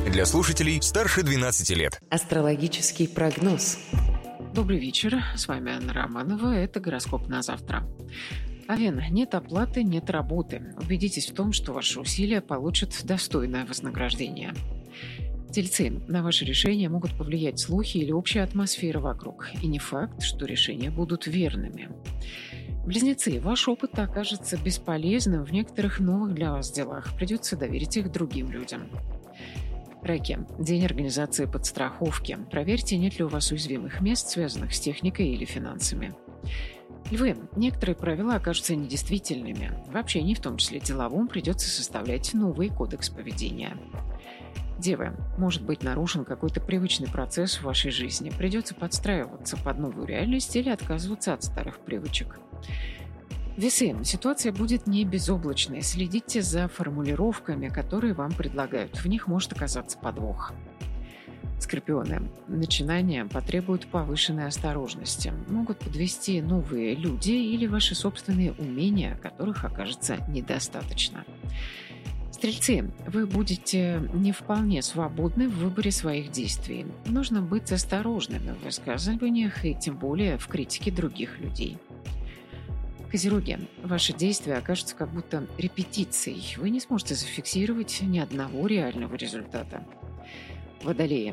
Для слушателей старше 12 лет. Астрологический прогноз. Добрый вечер, с вами Анна Романова, это гороскоп на завтра. Овен, нет оплаты, нет работы. Убедитесь в том, что ваши усилия получат достойное вознаграждение. Тельцы, на ваши решения могут повлиять слухи или общая атмосфера вокруг, и не факт, что решения будут верными. Близнецы, ваш опыт окажется бесполезным в некоторых новых для вас делах, придется доверить их другим людям. Раки, день организации подстраховки. Проверьте, нет ли у вас уязвимых мест, связанных с техникой или финансами. Львы, некоторые правила окажутся недействительными. В общении, в том числе деловом, придется составлять новый кодекс поведения. Девы, может быть нарушен какой-то привычный процесс в вашей жизни. Придется подстраиваться под новую реальность или отказываться от старых привычек. Весы, ситуация будет не безоблачной. Следите за формулировками, которые вам предлагают. В них может оказаться подвох. Скорпионы, начинания потребуют повышенной осторожности. Могут подвести новые люди или ваши собственные умения, которых окажется недостаточно. Стрельцы, вы будете не вполне свободны в выборе своих действий. Нужно быть осторожными в высказываниях и тем более в критике других людей. Козероги, ваши действия окажутся как будто репетицией. Вы не сможете зафиксировать ни одного реального результата. Водолеи,